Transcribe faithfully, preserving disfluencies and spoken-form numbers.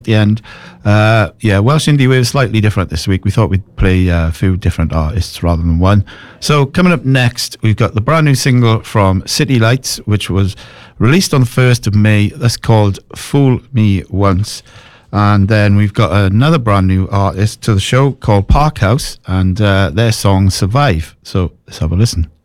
the end. Uh, yeah, Welsh Indie Wave is slightly different this week. We thought we'd play uh, a few different artists rather than one. So coming up next, we've got the brand new single from City Lights, which was released on the first of May. That's called Fool Me Once. And then we've got another brand new artist to the show called Park House, and uh, their song Survive. So let's have a listen.